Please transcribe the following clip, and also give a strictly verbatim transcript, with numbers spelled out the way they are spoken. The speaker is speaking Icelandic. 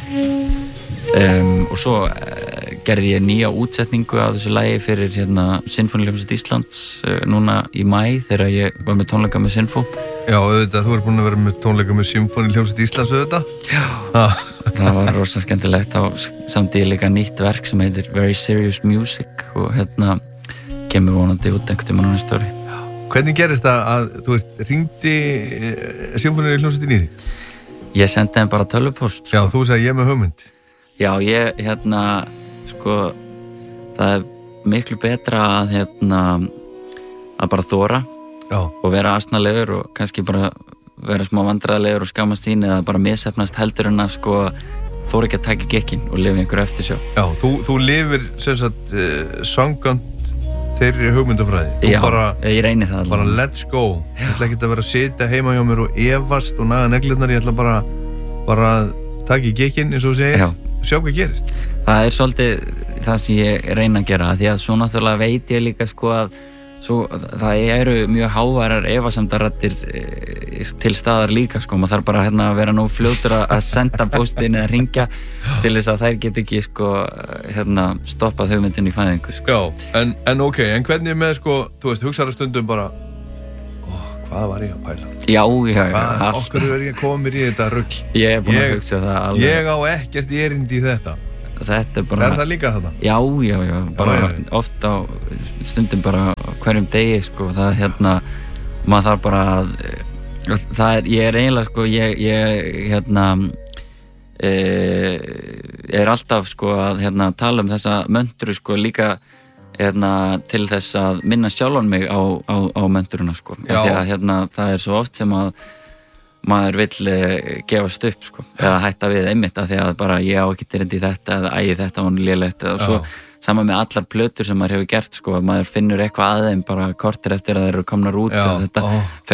um, og svo uh, gerði ég nýja útsetningu af þessu lagi fyrir hérna Sinfóníuhljómsveit Íslands uh, núna í maí þegar ég var með tónleika með Sinfó. Já, auðvitað, þú er búin að vera með tónleika með Sinfóníuhljómsveit Íslands auðvitað. Já, ah. það var rosa skemmtilegt á samt í líka nýtt verk sem heitir Very Serious Music og hérna kemur vonandi út einhvern tímann á næsta ári. Hvernig gerist það að, þú veist, hringdi Sinfóníuhljómsveitin í þig? Ég sendi þeim bara tölvupóst. Sko. Já, þú sagði ég með hugmynd. Já, ég, hérna, sko, það er miklu betra að, hérna, að bara þóra Já. Og vera asnalegur og kannski bara vera smá vandræðalegur og skammast sín eða bara misheppnast heldur en að, sko, þóra ekki að taka gekkin og lifa einhverju eftirsjá. Já, þú, þú lifir, sem sagt, uh, sangant þeirri hugmyndafræði. Þú Já, bara, ég reyni það alveg. Bara let's go. Já. Ég ætla ekki að vera að sitja heima hjá mér og efast og naga neglurnar. Ég ætla bara, bara að taka í gekkin, eins og þú segir. Já. Sjá hvað gerist. Það er svolítið það sem ég reyna að gera því að svo náttúrulega veit ég líka sko að svo, það eru mjög háværar efasemdarraddir e, til staðar líka sko, maður þarf bara hérna að vera nú fljótur að senda póstin eða ringja til þess að þær get ekki sko hérna stoppað hugmyndin í fæðingu sko. Já, en, en ok, en hvernig með sko, þú veist, hugsaðu stundum bara ó, hvað var ég að pæla? Já, já, já. Hvað, okkur er ég að koma mér í þetta rugl? Ég er búin að hugsa það alveg. Ég á ekkert erindi í þetta. Þetta er bara... Er það líka þarna? Já, já, já, bara já, já. oft á stundum bara hverjum degi, sko, það er hérna, maður þarf bara að, það er, ég er eiginlega, sko, ég, ég er, hérna, e, ég er alltaf, sko, að, hérna, tala um þessa möntru, sko, líka, hérna, til þess að minna sjálfan mig á, á, á möntruna, sko. Já. Því að, hérna, það er svo oft sem að maður vill gefast upp sko, eða hætta við einmitt að því að bara ég á ekki erindi í þetta eða ægi þetta var lélegt og svo sama með allar plötur sem maður hefur gert sko, maður finnur eitthvað að þeim bara kortir eftir að þeir eru komnar út Já, þetta